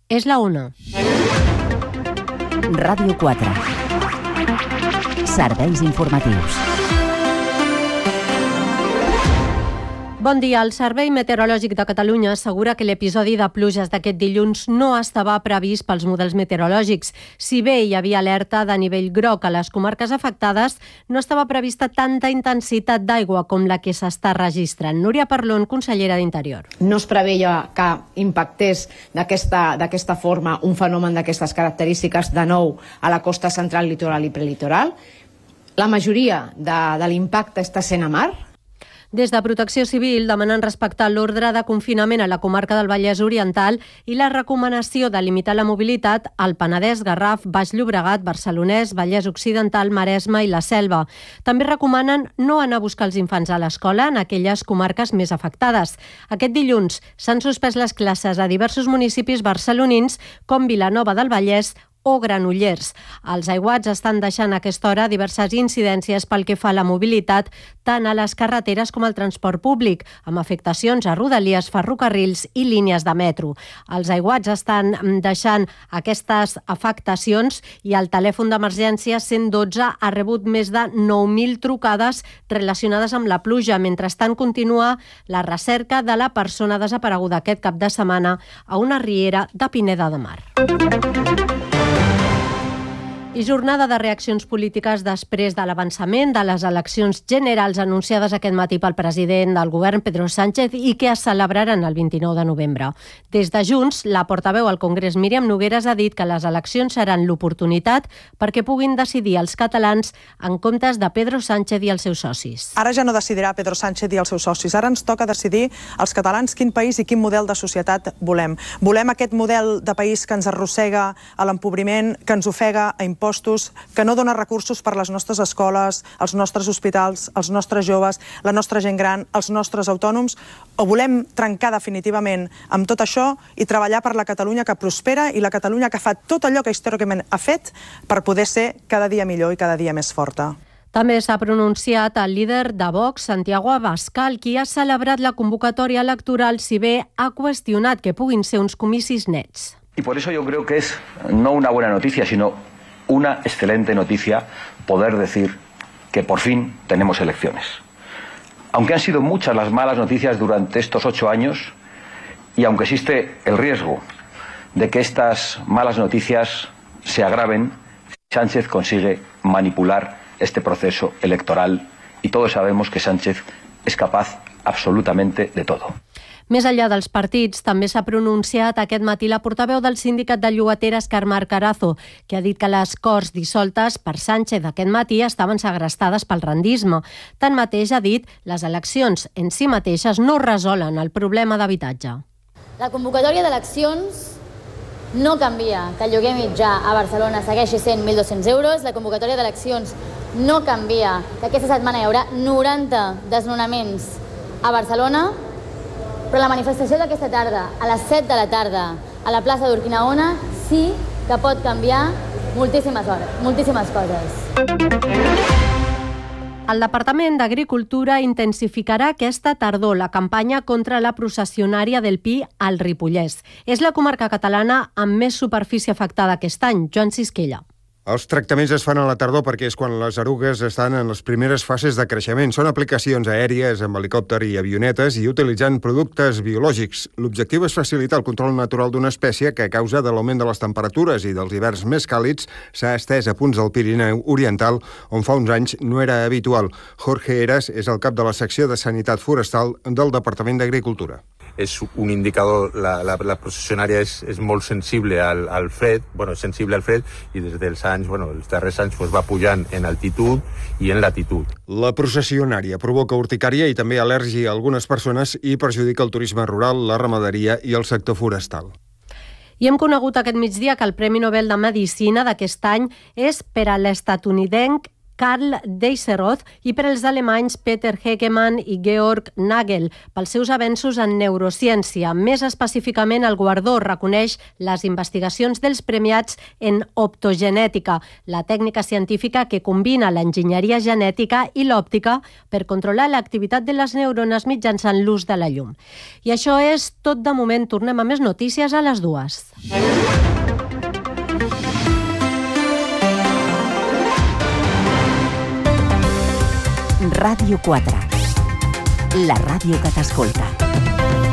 és la 1. Ràdio 4. Serveis informatius. Bon dia. El Servei Meteorològic de Catalunya assegura que l'episodi de pluges d'aquest dilluns no estava previst pels models meteorològics. Si bé hi havia alerta de nivell groc a les comarques afectades, no estava prevista tanta intensitat d'aigua com la que s'està registrant. Núria Parlon, consellera d'Interior. No es preveia que impactés d'aquesta forma un fenomen d'aquestes característiques de nou a la costa central, litoral i prelitoral. La majoria de l'impacte està sent a mar. Des de Protecció Civil demanen respectar l'ordre de confinament a la comarca del Vallès Oriental i la recomanació de limitar la mobilitat al Penedès, Garraf, Baix Llobregat, Barcelonès, Vallès Occidental, Maresme i la Selva. També recomanen no anar a buscar els infants a l'escola en aquelles comarques més afectades. Aquest dilluns s'han suspès les classes a diversos municipis barcelonins com Vilanova del Vallès o Granollers. Els aiguats estan deixant a aquesta hora diverses incidències pel que fa a la mobilitat, tant a les carreteres com al transport públic, amb afectacions a rodalies, ferrocarrils i línies de metro. Els aiguats estan deixant aquestes afectacions i el telèfon d'emergència 112 ha rebut més de 9.000 trucades relacionades amb la pluja. Mentrestant, continua la recerca de la persona desapareguda aquest cap de setmana a una riera de Pineda de Mar. I jornada de reaccions polítiques després de l'avançament de les eleccions generals anunciades aquest matí pel president del govern, Pedro Sánchez, i que es celebraran el 29 de novembre. Des de Junts, la portaveu al Congrés, Míriam Nogueras, ha dit que les eleccions seran l'oportunitat perquè puguin decidir els catalans en comptes de Pedro Sánchez i els seus socis. Ara ja no decidirà Pedro Sánchez i els seus socis. Ara ens toca decidir als catalans quin país i quin model de societat volem. Volem aquest model de país que ens arrossega a l'empobriment, que ens ofega a impostos, que no dona recursos per a les nostres escoles, els nostres hospitals, els nostres joves, la nostra gent gran, els nostres autònoms, o volem trencar definitivament amb tot això i treballar per la Catalunya que prospera i la Catalunya que fa tot allò que històricament ha fet per poder ser cada dia millor i cada dia més forta. També s'ha pronunciat el líder de Vox, Santiago Abascal, qui ha celebrat la convocatòria electoral, si bé ha qüestionat que puguin ser uns comicis nets. Y por eso yo creo que es no una buena noticia, sino una excelente noticia poder decir que por fin tenemos elecciones. Aunque han sido muchas las malas noticias durante estos 8 años y aunque existe el riesgo de que estas malas noticias se agraven, Sánchez consigue manipular este proceso electoral y todos sabemos que Sánchez es capaz absolutamente de todo. Més enllà dels partits, també s'ha pronunciat aquest matí la portaveu del sindicat de llogateres, Carme Carazo, que ha dit que les corts dissoltes per Sánchez aquest matí estaven segrestades pel rendisme. Tanmateix, ha dit, les eleccions en si mateixes no resolen el problema d'habitatge. La convocatòria d'eleccions no canvia que el lloguer mitjà a Barcelona segueixi sent 1.200 euros. La convocatòria d'eleccions no canvia que aquesta setmana hi haurà 90 desnonaments a Barcelona. Però la manifestació d'aquesta tarda, a les 7 de la tarda, a la plaça d'Urquinaona, sí que pot canviar moltíssimes coses. El Departament d'Agricultura intensificarà aquesta tardor la campanya contra la processionària del pi al Ripollès. És la comarca catalana amb més superfície afectada aquest any. Joan Sisquella. Els tractaments es fan a la tardor perquè és quan les erugues estan en les primeres fases de creixement. Són aplicacions aèries amb helicòpter i avionetes i utilitzant productes biològics. L'objectiu és facilitar el control natural d'una espècie que, a causa de l'augment de les temperatures i dels hiverns més càlids, s'ha estès a punts del Pirineu Oriental, on fa uns anys no era habitual. Jorge Heras és el cap de la secció de Sanitat Forestal del Departament d'Agricultura. És un indicador, la processionària és molt sensible al fred, i des dels anys, els darrers anys va pujant en altitud i en latitud. La processionària provoca urticària i també al·lèrgia a algunes persones i perjudica el turisme rural, la ramaderia i el sector forestal. I hem conegut aquest migdia que el Premi Nobel de Medicina d'aquest any és per a l'estatunidenc Karl Deiseroth i per als alemanys Peter Hegemann i Georg Nagel pels seus avenços en neurociència. Més específicament, el guardó reconeix les investigacions dels premiats en optogenètica, la tècnica científica que combina l'enginyeria genètica i l'òptica per controlar l'activitat de les neurones mitjançant l'ús de la llum. I això és tot de moment. Tornem a més notícies a les 2. Ràdio 4. La ràdio que t'escolta.